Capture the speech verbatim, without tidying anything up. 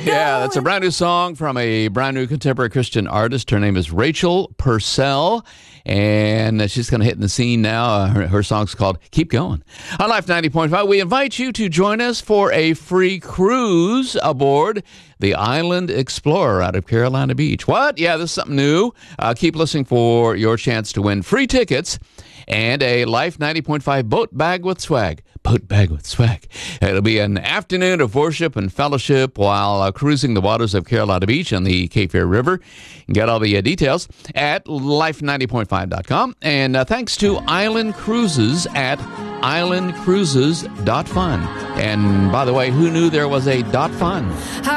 Yeah, that's a brand new song from a brand new contemporary Christian artist. Her name is Rachel Purcell, and she's going to hit in the scene now. Uh, her, her song's called Keep Going. On Life ninety point five, we invite you to join us for a free cruise aboard the Island Explorer out of Carolina Beach. What? Yeah, this is something new. Uh, keep listening for your chance to win free tickets and a Life ninety point five boat bag with swag. Boat bag with swag. It'll be an afternoon of worship and fellowship while uh, cruising the waters of Carolina Beach and the Cape Fear River. You can get all the uh, details at life ninety point five dot com. And uh, thanks to Island Cruises at island cruises dot fun. And by the way, who knew there was a dot fun?